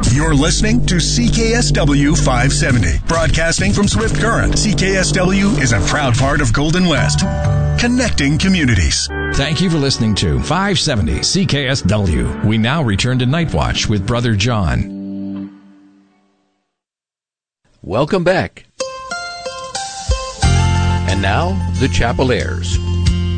You're listening to CKSW 570, broadcasting from Swift Current. CKSW is a proud part of Golden West, connecting communities. Thank you for listening to 570 CKSW. We now return to Night Watch with Brother John. Welcome back. And now, the Chapel Airs,